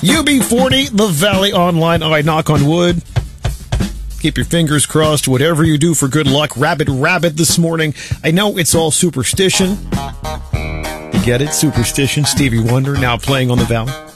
UB40, the Valley Online. I knock on wood. Keep your fingers crossed, whatever you do for good luck. Rabbit this morning. I know it's all superstition. You get it? Superstition. Stevie Wonder now playing on the Valley.